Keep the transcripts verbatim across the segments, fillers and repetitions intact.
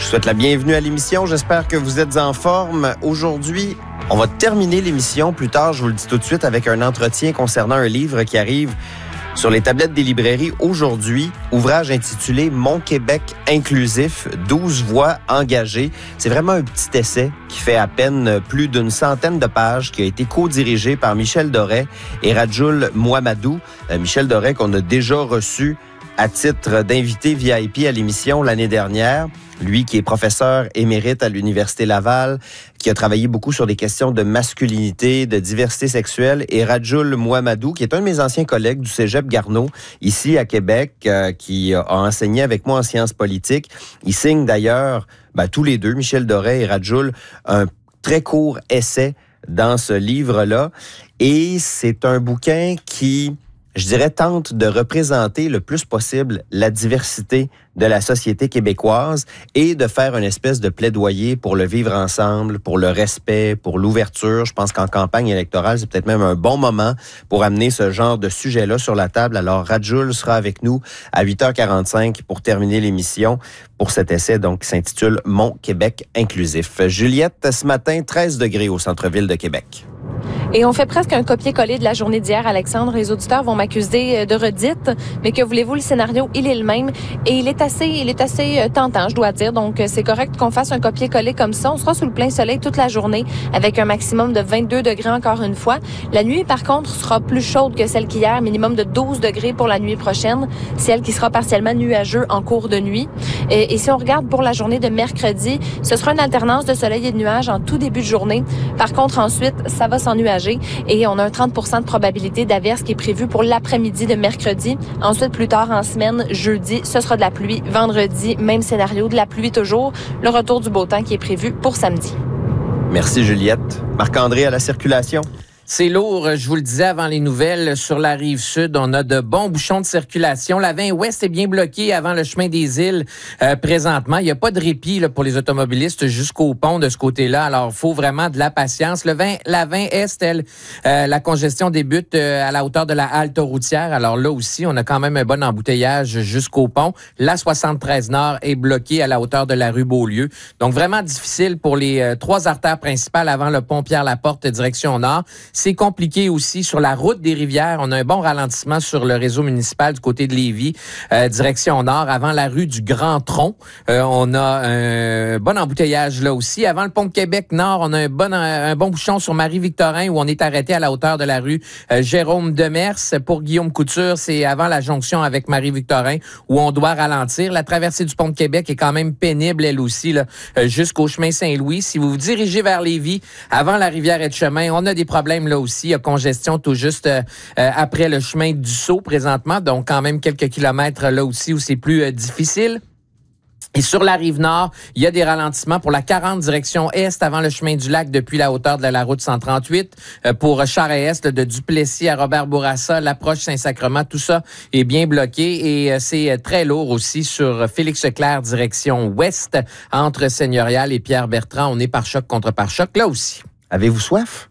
souhaite la bienvenue à l'émission. J'espère que vous êtes en forme. Aujourd'hui, on va terminer l'émission. Plus tard, je vous le dis tout de suite, avec un entretien concernant un livre qui arrive sur les tablettes des librairies aujourd'hui. Ouvrage intitulé « Mon Québec inclusif, douze voix engagées ». C'est vraiment un petit essai qui fait à peine plus d'une centaine de pages, qui a été co-dirigé par Michel Doré et Radjoul Mouamadou. Euh, Michel Doré qu'on a déjà reçu à titre d'invité V I P à l'émission l'année dernière. Lui qui est professeur émérite à l'Université Laval, qui a travaillé beaucoup sur des questions de masculinité, de diversité sexuelle, et Radjoul Mouamadou, qui est un de mes anciens collègues du Cégep Garneau, ici à Québec, euh, qui a enseigné avec moi en sciences politiques. Ils signent d'ailleurs, ben, tous les deux, Michel Doré et Radjoul, un très court essai dans ce livre-là. Et c'est un bouquin qui, je dirais, tente de représenter le plus possible la diversité de la société québécoise et de faire une espèce de plaidoyer pour le vivre ensemble, pour le respect, pour l'ouverture. Je pense qu'en campagne électorale, c'est peut-être même un bon moment pour amener ce genre de sujet-là sur la table. Alors, Radjoul sera avec nous à huit heures quarante-cinq pour terminer l'émission pour cet essai donc qui s'intitule « Mon Québec inclusif ». Juliette, ce matin, treize degrés au centre-ville de Québec. Et on fait presque un copier-coller de la journée d'hier, Alexandre. Les auditeurs vont m'accuser de redite, mais que voulez-vous, le scénario, il est le même. Et il est assez, il est assez tentant, je dois dire. Donc, c'est correct qu'on fasse un copier-coller comme ça. On sera sous le plein soleil toute la journée, avec un maximum de vingt-deux degrés encore une fois. La nuit, par contre, sera plus chaude que celle qu'hier, minimum de douze degrés pour la nuit prochaine. Ciel qui sera partiellement nuageux en cours de nuit. Et, et si on regarde pour la journée de mercredi, ce sera une alternance de soleil et de nuages en tout début de journée. Par contre, ensuite, ça va s'ennuager. Et on a un trente pour cent de probabilité d'averse qui est prévu pour l'après-midi de mercredi. Ensuite, plus tard en semaine, jeudi, ce sera de la pluie. Vendredi, même scénario, de la pluie toujours. Le retour du beau temps qui est prévu pour samedi. Merci Juliette. Marc-André à la circulation. C'est lourd, je vous le disais avant les nouvelles, sur la rive sud, on a de bons bouchons de circulation. La vingt ouest est bien bloquée avant le chemin des îles euh, présentement. Il n'y a pas de répit là, pour les automobilistes jusqu'au pont de ce côté-là, alors il faut vraiment de la patience. Le vingt, la vingt est, elle, euh, la congestion débute euh, à la hauteur de la halte routière. Alors là aussi, on a quand même un bon embouteillage jusqu'au pont. La soixante-treize nord est bloquée à la hauteur de la rue Beaulieu. Donc vraiment difficile pour les euh, trois artères principales avant le pont Pierre-Laporte, direction nord. C'est compliqué aussi sur la route des Rivières. On a un bon ralentissement sur le réseau municipal du côté de Lévis, euh, direction nord, avant la rue du Grand Tronc. Euh, on a un bon embouteillage là aussi. Avant le pont de Québec Nord, on a un bon un bon bouchon sur Marie-Victorin où on est arrêté à la hauteur de la rue euh, Jérôme Demers. Pour Guillaume Couture, c'est avant la jonction avec Marie-Victorin où on doit ralentir. La traversée du pont de Québec est quand même pénible, elle aussi, là, euh, jusqu'au chemin Saint-Louis. Si vous vous dirigez vers Lévis, avant la rivière et de chemin, on a des problèmes là aussi. Il y a congestion tout juste euh, après le chemin du Sceau présentement, donc quand même quelques kilomètres là aussi où c'est plus euh, difficile. Et sur la rive nord, il y a des ralentissements pour la quarante direction est avant le chemin du lac depuis la hauteur de la route cent trente-huit. Euh, pour Charest, de Duplessis à Robert-Bourassa, l'approche Saint-Sacrement, tout ça est bien bloqué. Et euh, c'est très lourd aussi sur Félix-Leclerc direction ouest entre Seigneurial et Pierre-Bertrand. On est par choc contre par choc là aussi. Avez-vous soif?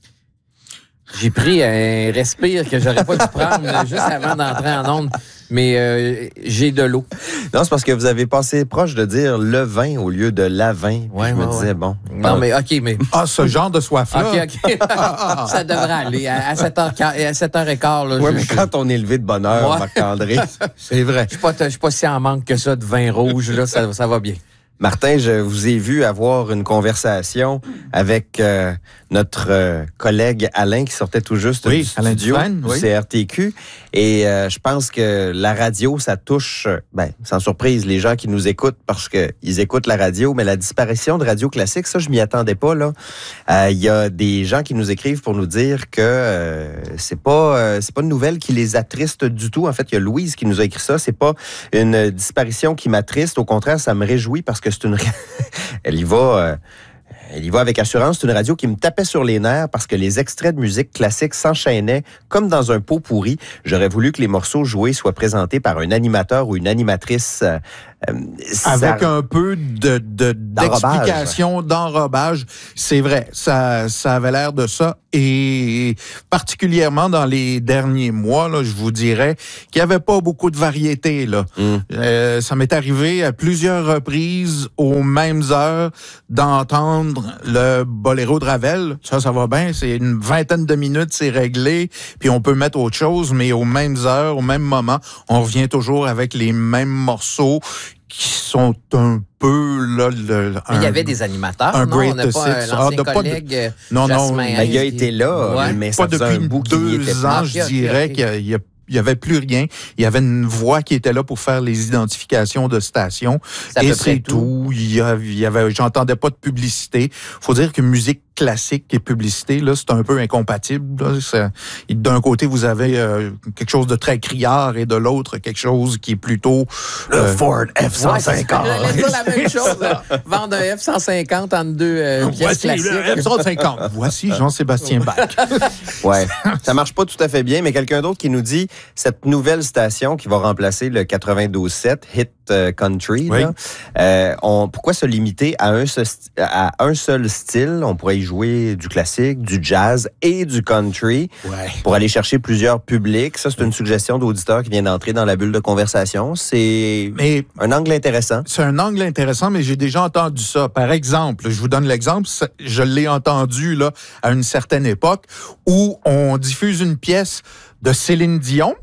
J'ai pris un respire que j'aurais pas dû prendre juste avant d'entrer en onde, mais euh, j'ai de l'eau. Non, c'est parce que vous avez passé proche de dire le vin au lieu de la vin. Ouais, je me ouais, disais, ouais. bon. Non, mais OK, mais... Ah, ce genre de soif-là? OK, OK. Ça devrait aller. À sept heures quinze, là. Oui, je, mais je... quand on est levé de bonne heure, ouais. Marc-André, c'est vrai. Je ne suis pas si en manque que ça de vin rouge, là, ça, ça va bien. Martin, je vous ai vu avoir une conversation avec euh, notre euh, collègue Alain qui sortait tout juste oui, du studio Alain Dufresne, du oui. C R T Q. Et euh, je pense que la radio, ça touche, ben, sans surprise, les gens qui nous écoutent parce qu'ils écoutent la radio. Mais la disparition de Radio Classique, ça, je m'y attendais pas, là. Il euh, y a des gens qui nous écrivent pour nous dire que euh, c'est pas euh, c'est pas une nouvelle qui les attriste du tout. En fait, il y a Louise qui nous a écrit ça. C'est pas une disparition qui m'attriste. Au contraire, ça me réjouit parce que c'est une... Elle y va... Euh... Elle y va avec assurance. C'est une radio qui me tapait sur les nerfs parce que les extraits de musique classique s'enchaînaient comme dans un pot pourri. J'aurais voulu que les morceaux joués soient présentés par un animateur ou une animatrice Euh, Avec ça... un peu de, de, d'explication, d'enrobage. C'est vrai, ça, ça avait l'air de ça. Et particulièrement dans les derniers mois, là, je vous dirais qu'il n'y avait pas beaucoup de variété. Là. Mm. Euh, ça m'est arrivé à plusieurs reprises, aux mêmes heures, d'entendre le boléro de Ravel. Ça, ça va bien. C'est une vingtaine de minutes, c'est réglé. Puis on peut mettre autre chose, mais aux mêmes heures, au même moment, on revient toujours avec les mêmes morceaux qui sont un peu là le un, il y avait des animateurs, un non? On n'a pas un ah, ancien collègue de, non, non, Jasmin, ben, il a été là, ouais. mais ça pas faisait depuis un bout deux ans, je okay, dirais okay, okay. qu'il y a Il n'y avait plus rien. Il y avait une voix qui était là pour faire les identifications de stations. C'est et c'est tout. tout. Il y avait, il y avait, j'entendais pas de publicité. Faut dire que musique classique et publicité, là, c'est un peu incompatible. Là. C'est, d'un côté, vous avez euh, quelque chose de très criard et de l'autre, quelque chose qui est plutôt... Le euh, Ford F cent cinquante. Ouais, c'est la même chose. Là. Vendre un F cent cinquante entre deux euh, pièces Voici classiques. Le F cent cinquante. Voici Jean-Sébastien Bach. Ouais, ça marche pas tout à fait bien, mais quelqu'un d'autre qui nous dit cette nouvelle station qui va remplacer le quatre-vingt-douze sept Hit Country, oui. là, euh, on, pourquoi se limiter à un, seul, à un seul style? On pourrait y jouer du classique, du jazz et du country ouais. pour aller chercher plusieurs publics. Ça, c'est une suggestion d'auditeur qui vient d'entrer dans la bulle de conversation. C'est mais un angle intéressant. C'est un angle intéressant, mais j'ai déjà entendu ça. Par exemple, je vous donne l'exemple, je l'ai entendu là à une certaine époque où on diffuse une pièce de Céline Dion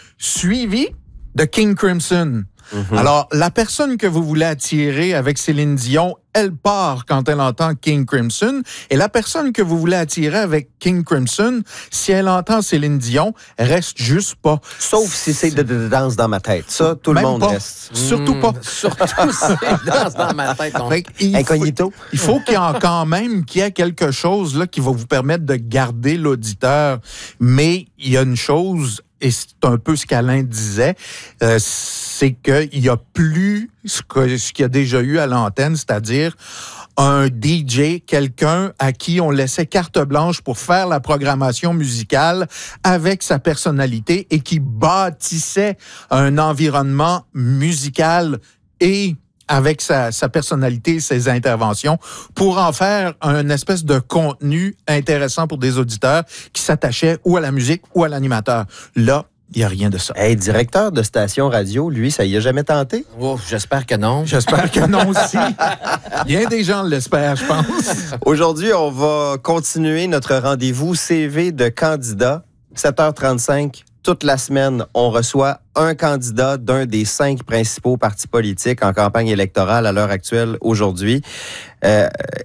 suivie de King Crimson. Mm-hmm. Alors, la personne que vous voulez attirer avec Céline Dion, elle part quand elle entend King Crimson. Et la personne que vous voulez attirer avec King Crimson, si elle entend Céline Dion, reste juste pas. Sauf si c'est de, de, de danse dans ma tête. Ça, tout Même le monde pas. reste. Surtout pas. Mmh, surtout si c'est danse dans ma tête. On... Il Incognito. Faut, il faut qu'il y ait quand même qu'il y ait quelque chose là, qui va vous permettre de garder l'auditeur. Mais il y a une chose... Et c'est un peu ce qu'Alain disait, euh, c'est qu'il n'y a plus ce, que, ce qu'il y a déjà eu à l'antenne, c'est-à-dire un D J, quelqu'un à qui on laissait carte blanche pour faire la programmation musicale avec sa personnalité et qui bâtissait un environnement musical et avec sa, sa personnalité et ses interventions, pour en faire un espèce de contenu intéressant pour des auditeurs qui s'attachaient ou à la musique ou à l'animateur. Là, il n'y a rien de ça. Hey, directeur de station radio, lui, ça y a jamais tenté? Oh, j'espère que non. J'espère que non aussi. Bien des gens l'espèrent, je pense. Aujourd'hui, on va continuer notre rendez-vous C V de candidats. sept heures trente-cinq. Toute la semaine, on reçoit un candidat d'un des cinq principaux partis politiques en campagne électorale à l'heure actuelle aujourd'hui. Euh,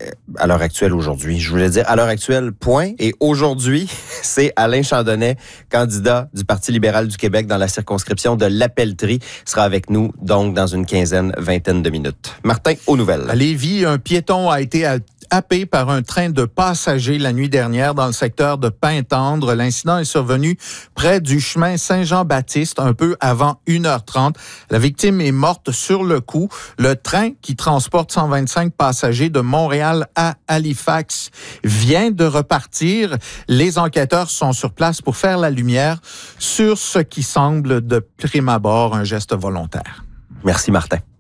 à l'heure actuelle aujourd'hui, je voulais dire à l'heure actuelle, point. Et aujourd'hui, c'est Alain Chandonnet, candidat du Parti libéral du Québec dans la circonscription de Lapelleterie, sera avec nous donc dans une quinzaine, vingtaine de minutes. Martin, aux nouvelles. À Lévis, un piéton a été happé par un train de passagers la nuit dernière dans le secteur de Pintendre. L'incident est survenu près du chemin Saint-Jean-Baptiste, un peu avant une heure trente. La victime est morte sur le coup. Le train qui transporte cent vingt-cinq passagers de Montréal à Halifax vient de repartir. Les enquêteurs sont sur place pour faire la lumière sur ce qui semble de prime abord un geste volontaire. Merci Martin.